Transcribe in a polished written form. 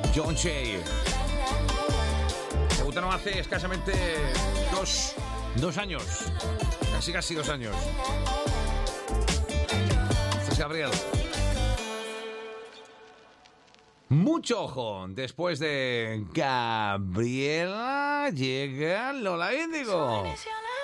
John Jay. Debutaron hace escasamente dos años. Casi 2 años. Este es Gabriel. Mucho ojo. Después de Gabriela llega Lola Índigo.